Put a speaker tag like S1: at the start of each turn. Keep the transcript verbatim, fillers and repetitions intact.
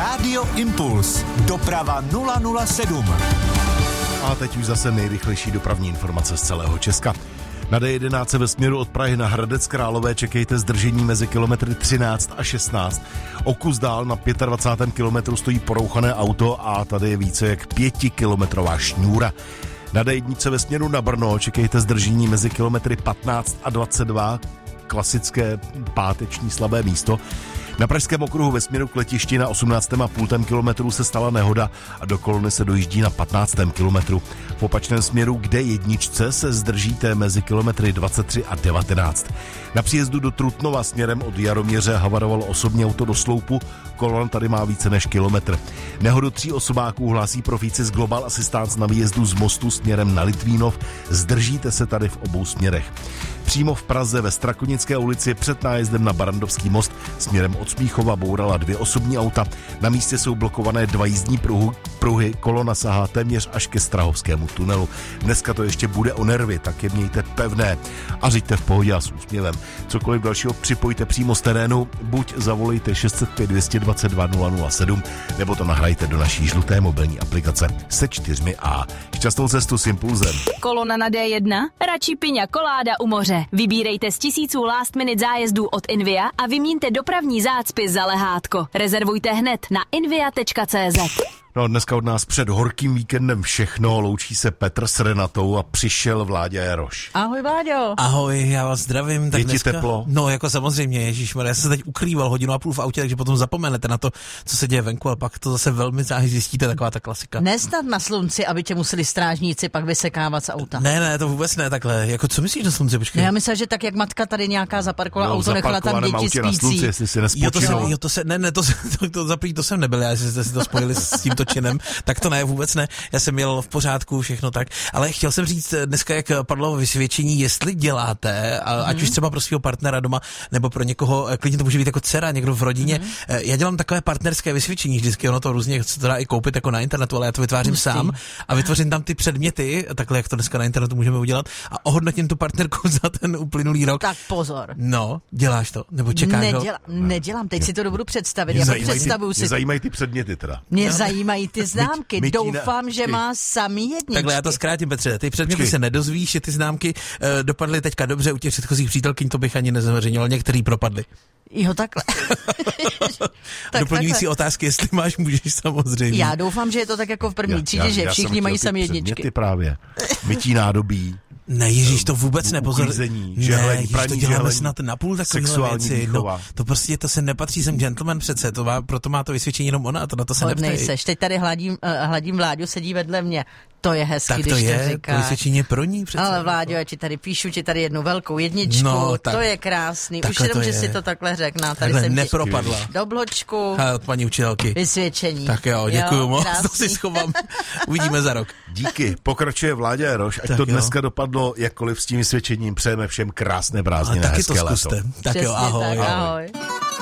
S1: Rádio Impuls. Doprava nula nula sedm.
S2: A teď už zase nejrychlejší dopravní informace z celého Česka. Na D jedenáct ve směru od Prahy na Hradec Králové čekejte zdržení mezi kilometry třináct a šestnáct. O kus dál na dvacátém pátém kilometru stojí porouchané auto a tady je více jak pětikilometrová šňůra. Na D jedna ve směru na Brno čekejte zdržení mezi kilometry patnáct a dvacet dva. Klasické páteční slabé místo. Na Pražském okruhu ve směru k letišti na osmnáctém a půl kilometru se stala nehoda a do kolony se dojíždí na patnáctém kilometru. V opačném směru k D jedna se zdržíte mezi kilometry dvacet tři a devatenáct. Na příjezdu do Trutnova směrem od Jaroměře havarovalo osobní auto do sloupu, kolona tady má více než kilometr. Nehodu tří osobáků hlásí Proficis Global Assistance na výjezdu z mostu směrem na Litvínov. Zdržíte se tady v obou směrech. Přímo v Praze ve Strakonické ulici před nájezdem na Barrandovský most směrem od Smíchova bourala dvě osobní auta. Na místě jsou blokované dva jízdní pruhy, pruhy, kolona sahá téměř až ke Strahovskému tunelu. Dneska to ještě bude o nervy, tak je mějte pevné a řiďte v pohodě a s úsměvem. Cokoliv dalšího připojte přímo z terénu, buď zavolejte šest set pět dvě dva dva nula nula sedm, nebo to nahrajte do naší žluté mobilní aplikace se čtyřmi A. Šťastnou cestu s Impulzem.
S3: Kolona na D jedna? Radši piňa koláda u moře. Vybírejte z tisíců last minute zájezdů od Invia a vyměňte dopravní zácpy za lehátko. Rezervujte hned na invia tečka cé zet.
S2: No, dneska od nás před horkým víkendem všechno, loučí se Petr s Renatou a přišel Vláďa Jaroš.
S4: Ahoj, Vláďo.
S5: Ahoj, já vás zdravím. Tak
S2: je ti
S5: dneska,
S2: teplo?
S5: No, jako samozřejmě, ježišmarja, já jsem teď ukrýval hodinu a půl v autě, takže potom zapomenete na to, co se děje venku, a pak to zase velmi záhy zjistíte, taková ta klasika.
S4: Nesnad na slunci, aby tě museli strážníci pak vysekávat z auta.
S5: Ne, ne, to vůbec ne, takhle. Jako co myslíš na slunci, počkej?
S4: No, já myslím, že tak jak matka tady nějaká zaparkovala
S2: no,
S4: auto, nechala tam děti spící.
S2: Slunci, jestli si
S5: Jo, to, se,
S2: nespočinul.
S5: jo, to se, ne, ne, to, to, to zaprý, to jsem nebyl, já jste si to spojili s tímto činem, tak to ne, vůbec ne, já jsem měl v pořádku, všechno tak, ale chtěl jsem říct dneska, jak padlo vysvědčení, jestli děláte, mm. ať už třeba pro svého partnera doma, nebo pro někoho, klidně to může být jako dcera, někdo v rodině, mm. já dělám takové partnerské vysvědčení, vždycky ono to různě se to dá i koupit jako na internetu, ale já to vytvářím Pustý. sám a vytvořím tam ty předměty, takhle jak to dneska na internetu můžeme udělat, a ohodnotím tu partnerku za ten uplynulý rok.
S4: Tak pozor.
S5: No, děláš to, nebo čekáš
S4: Neděla,
S5: ho?
S4: Nedělám, teď si to dobudu představit,
S2: Mě
S4: já
S2: zajímají,
S4: představuju
S2: ty,
S4: si.
S2: mě zajímají ty předměty teda.
S4: Mě no. zajímají ty známky,
S2: mytí
S4: doufám,
S2: na...
S4: že má samý jedničky.
S5: Takhle já to zkrátím, Petře, ty předměty
S2: Počkej.
S5: se nedozvíš, že ty známky uh, dopadly teďka dobře, u těch předchozích přítelkyň to bych ani nezveřejnil, některý propadly.
S4: Jo, takhle. tak,
S5: Doplňující
S4: takhle.
S5: otázky, jestli máš, můžeš samozřejmě.
S4: Já doufám, že je to tak jako v první
S2: Já-
S4: třídě,
S2: já-
S4: že
S2: já
S4: všichni
S2: jsem
S4: mají
S2: chtěl ty
S4: samý jedničky.
S2: předměty právě. Mytí nádobí.
S5: Ne, Ježíš, to vůbec ne, pozor.
S2: Uklízení,
S5: Ne,
S2: žehlení,
S5: Ježíš,
S2: praní,
S5: to děláme
S2: žehlení,
S5: snad napůl takovýhle
S2: sexuální
S5: věci. No,
S2: výchova.
S5: to prostě, to se nepatří, jsem gentleman přece, to má, proto má to vysvědčení jenom ona, to na to se
S4: Hodnej
S5: neptej.
S4: seš, teď tady hladím, uh, hladím Vláďu, sedí vedle mě. To je hezky,
S5: Tak to
S4: když
S5: je,
S4: to
S5: to
S4: říkáš.
S5: vysvědčení je pro ní přece.
S4: Ale Vláďo, já ti tady píšu, ti tady jednu velkou jedničku,
S5: No, tak-
S4: to je krásný. Už
S5: takhle
S4: jenom,
S5: to
S4: že
S5: je.
S4: si to takhle řekl, no, tady
S5: Takhle
S4: jsem
S5: nepropadla.
S4: ti do bločku,
S5: A od paní učitelky.
S4: vysvědčení.
S5: Tak jo, děkuju moc, to
S4: krásný.
S5: si schovám. Uvidíme za rok.
S2: Díky, pokračuje Vláďa Jaroš, ať
S5: Tak
S2: to
S5: jo.
S2: dneska dopadlo jakkoliv s tím vysvědčením, přejeme všem krásné
S5: A
S2: prázdniny a
S5: taky
S2: hezké
S5: to
S2: léto.
S5: zkuste. Tak
S4: Přesně
S5: jo, ahoj.
S4: tak, ahoj.